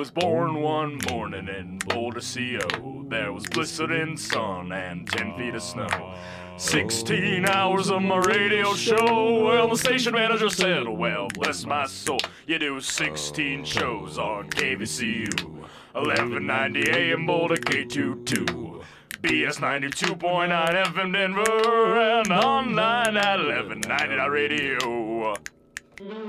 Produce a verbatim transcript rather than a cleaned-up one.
was born one morning in Boulder, C O. There was blistering sun and ten feet of snow. Sixteen hours of my radio show. Well, the station manager said, well, bless my soul, you do sixteen shows on K V C U. eleven ninety A M Boulder K twenty-two. B S ninety-two point nine F M Denver, and on nine at eleven ninety radio.